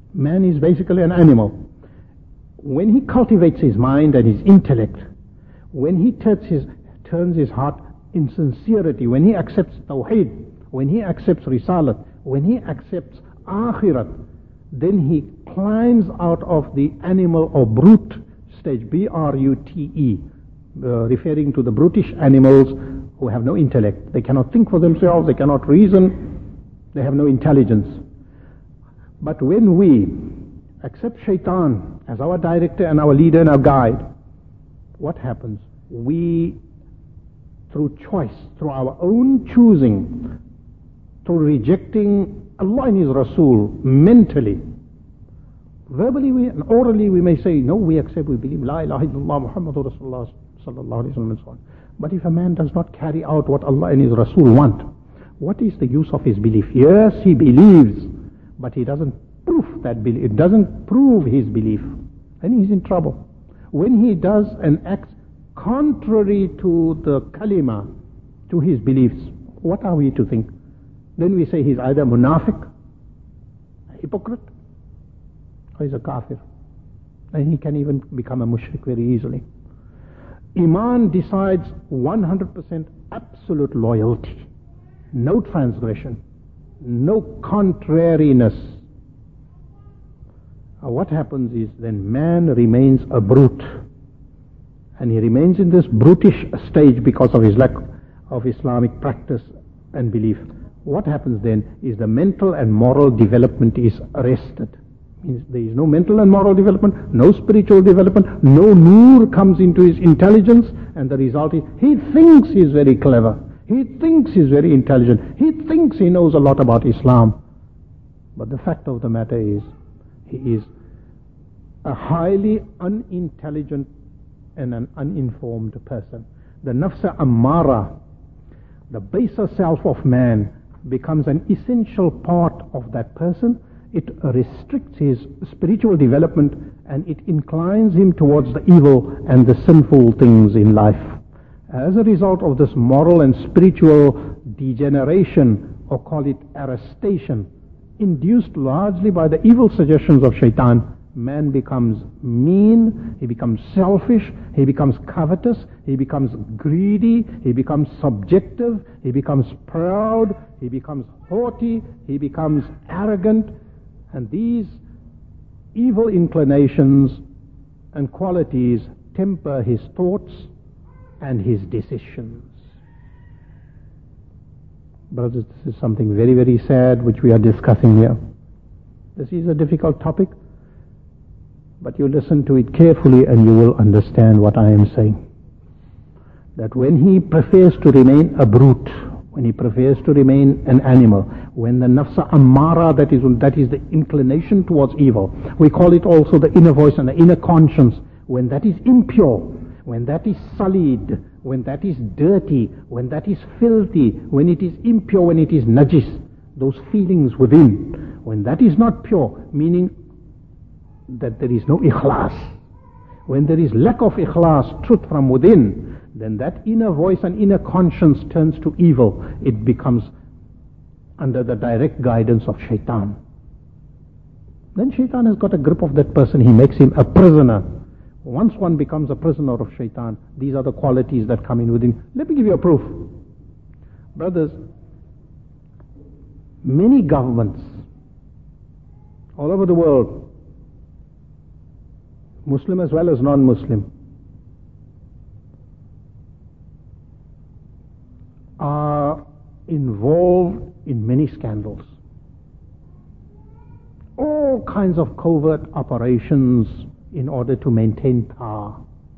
Man is basically an animal. When he cultivates his mind and his intellect, when he turns his heart in sincerity, when he accepts Tawheed, when he accepts Risalat, when he accepts Akhirat, then he climbs out of the animal or brute stage, B-R-U-T-E, referring to the brutish animals who have no intellect. They cannot think for themselves, they cannot reason, they have no intelligence. But when we accept Shaitan as our director and our leader and our guide, what happens? We, through choice, through our own choosing, through rejecting Allah and His Rasul mentally, verbally and orally we may say, no, we accept, we believe, La ilaha illallah Muhammadur Rasulullah sallallahu alayhi wa sallam and so on. But if a man does not carry out what Allah and His Rasul want, what is the use of his belief? Yes, he believes, but he doesn't prove that belief. It doesn't prove his belief. And he's in trouble. When he does and acts contrary to the kalima, to his beliefs, what are we to think? Then we say he's either munafiq, a hypocrite, or he's a kafir. And he can even become a mushrik very easily. Iman decides 100% absolute loyalty, no transgression, no contrariness. What happens is then man remains a brute, and he remains in this brutish stage because of his lack of Islamic practice and belief. What happens then is the mental and moral development is arrested. Means there is no mental and moral development, no spiritual development, no nur comes into his intelligence, and the result is he thinks he's very clever, he thinks he's very intelligent, he thinks he knows a lot about Islam. But the fact of the matter is, he is a highly unintelligent and an uninformed person. The nafsa ammara, the baser self of man, becomes an essential part of that person. It restricts his spiritual development and it inclines him towards the evil and the sinful things in life. As a result of this moral and spiritual degeneration, or call it arrestation, induced largely by the evil suggestions of Shaitan, man becomes mean, he becomes selfish, he becomes covetous, he becomes greedy, he becomes subjective, he becomes proud, he becomes haughty, he becomes arrogant. And these evil inclinations and qualities temper his thoughts and his decisions. Brothers, this is something very, very sad which we are discussing here. This is a difficult topic, but you listen to it carefully and you will understand what I am saying. That when he prefers to remain a brute, when he prefers to remain an animal, when the nafsa ammara, that is the inclination towards evil, we call it also the inner voice and the inner conscience, when that is impure, when that is sullied, when that is dirty, when that is filthy, when it is impure, when it is najis, those feelings within, when that is not pure, meaning that there is no ikhlas, when there is lack of ikhlas, truth from within, then that inner voice and inner conscience turns to evil. It becomes under the direct guidance of Shaitan. Then Shaitan has got a grip of that person. He makes him a prisoner. Once one becomes a prisoner of Shaitan, these are the qualities that come in within. Let me give you a proof. Brothers, many governments all over the world, Muslim as well as non-Muslim, are involved in many scandals. All kinds of covert operations in order to maintain power.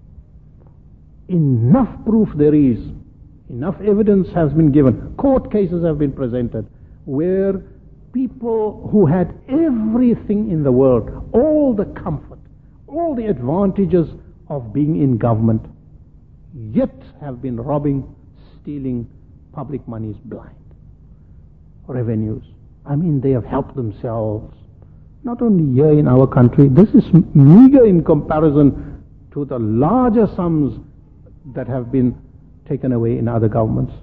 Enough proof there is, enough evidence has been given, court cases have been presented, where people who had everything in the world, all the comfort, all the advantages of being in government, yet have been robbing, stealing public monies blind. Revenues. I mean, they have helped themselves. Not only here in our country, this is meager in comparison to the larger sums that have been taken away in other governments.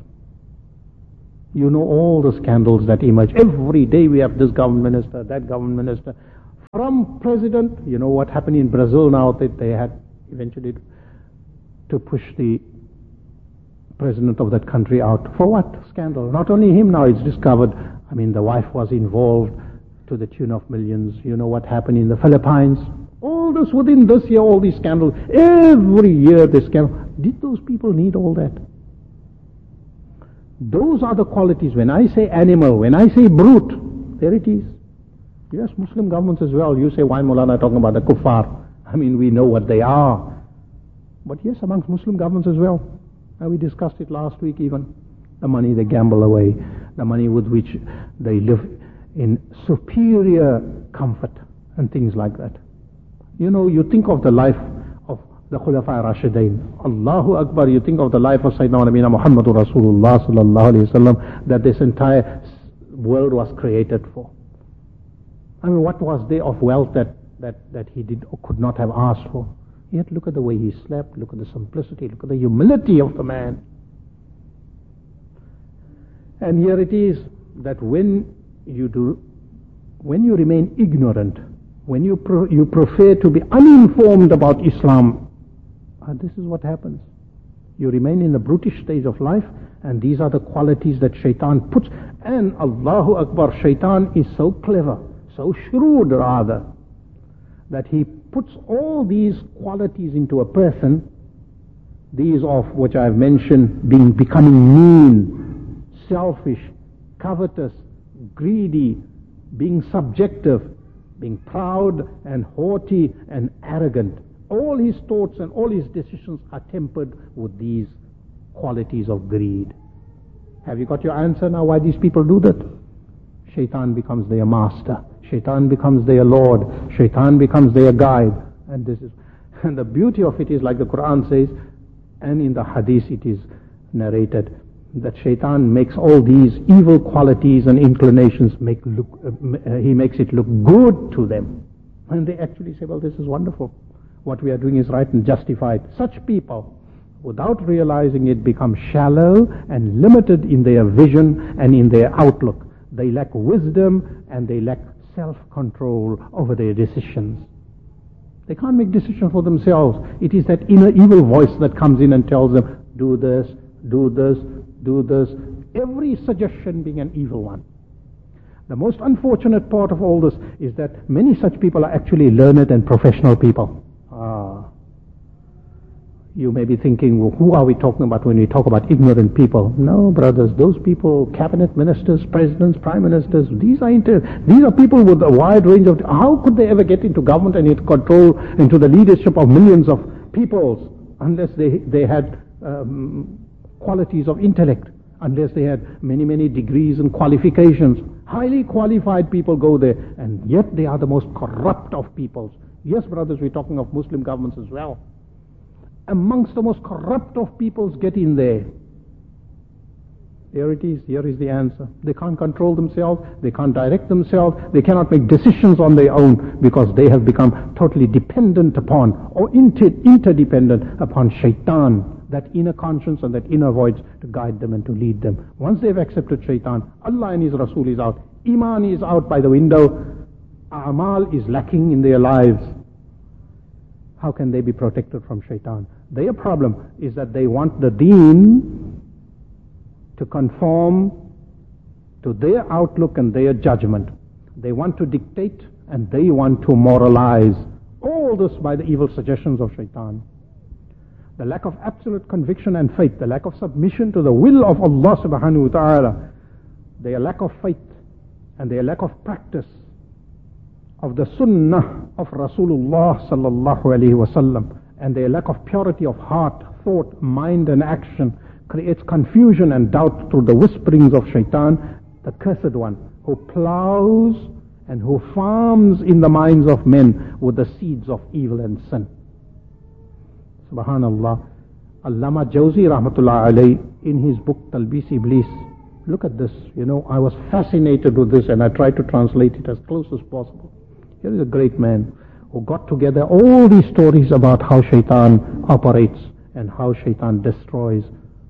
You know all the scandals that emerge. Every day we have this government minister, that government minister, From president, you know what happened in Brazil now, that they had eventually to push the president of that country out. For what? Scandal. Not only him now, it's discovered, I mean, the wife was involved to the tune of millions. You know what happened in the Philippines? All this within this year, all these scandals. Every year this scandal. Did those people need all that? Those are the qualities. When I say animal, when I say brute, there it is. Yes, Muslim governments as well. You say, why Maulana talking about the kuffar? I mean, we know what they are. But yes, amongst Muslim governments as well. And we discussed it last week even. The money they gamble away, the money with which they live in superior comfort and things like that. You know, you think of the life of the Khulafa Rashidin. Allahu Akbar, you think of the life of Sayyidina Nabina Muhammadur Rasulullah sallallahu alayhi wasallam, that this entire world was created for. I mean, what was there of wealth that he did or could not have asked for? Yet look at the way he slept, look at the simplicity, look at the humility of the man. And here it is that when you remain ignorant, when you prefer to be uninformed about Islam, this is what happens. You remain in the brutish stage of life, and these are the qualities that shaitan puts. And Allahu Akbar, shaitan is so clever, so shrewd rather, that he puts all these qualities into a person, these of which I have mentioned, becoming mean, selfish, covetous, greedy, being subjective, being proud and haughty and arrogant. All his thoughts and all his decisions are tempered with these qualities of greed. Have you got your answer now why these people do that? Shaitan becomes their master. Shaitan becomes their Lord. Shaitan becomes their guide. And the beauty of it is, like the Quran says, and in the Hadith it is narrated, that Shaitan makes all these evil qualities and inclinations he makes it look good to them. And they actually say, well, this is wonderful. What we are doing is right and justified. Such people, without realizing it, become shallow and limited in their vision and in their outlook. They lack wisdom and they lack self-control over their decisions. They can't make decisions for themselves. It is that inner evil voice that comes in and tells them, do this, do this, do this. Every suggestion being an evil one. The most unfortunate part of all this is that many such people are actually learned and professional people. You may be thinking, well, who are we talking about when we talk about ignorant people? No, brothers, those people, cabinet ministers, presidents, prime ministers, these are people with a wide range of... How could they ever get into government and into control, into the leadership of millions of peoples, unless they had qualities of intellect, unless they had many, many degrees and qualifications. Highly qualified people go there, and yet they are the most corrupt of peoples. Yes, brothers, we're talking of Muslim governments as well. Amongst the most corrupt of peoples get in there. Here it is. Here is the answer. They can't control themselves. They can't direct themselves. They cannot make decisions on their own because they have become totally dependent upon or interdependent upon shaitan, that inner conscience and that inner voice to guide them and to lead them. Once they've accepted shaitan, Allah and His Rasul is out. Iman is out by the window. A'mal is lacking in their lives. How can they be protected from shaitan? Their problem is that they want the deen to conform to their outlook and their judgment. They want to dictate and they want to moralize. All this by the evil suggestions of shaitan. The lack of absolute conviction and faith, the lack of submission to the will of Allah subhanahu wa ta'ala, their lack of faith and their lack of practice of the sunnah of Rasulullah sallallahu alaihi wasallam, and their lack of purity of heart, thought, mind and action creates confusion and doubt through the whisperings of shaitan, the cursed one, who plows and who farms in the minds of men with the seeds of evil and sin. Subhanallah. Allama Jawzi rahmatullah alayhi, in his book Talbis Iblis, look at this. You know, I was fascinated with this and I tried to translate it as close as possible. Here is a great man who got together all these stories about how shaitan operates and how shaitan destroys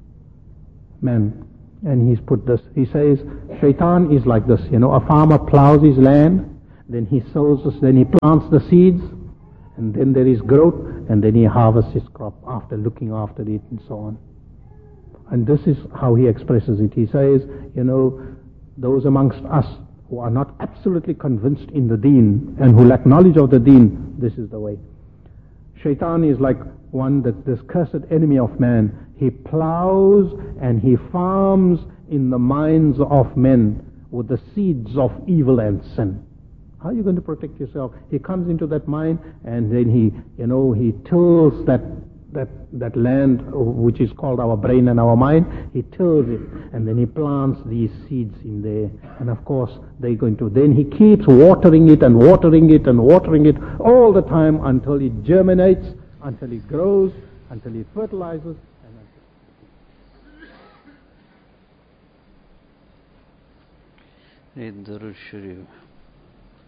man. And he's put this, he says, shaitan is like this, you know, a farmer plows his land, then he sows, then he plants the seeds, and then there is growth, and then he harvests his crop after looking after it and so on. And this is how he expresses it. He says, those amongst us who are not absolutely convinced in the deen and who lack knowledge of the deen, this is the way. Shaitan is like this cursed enemy of man. He plows and he farms in the minds of men with the seeds of evil and sin. How are you going to protect yourself? He comes into that mind, and then he tills that land which is called our brain and our mind. He tills it, and then he plants these seeds in there. And of course, then he keeps watering it and watering it and watering it all the time until it germinates, until it grows, until it fertilizes. Durud Sharif.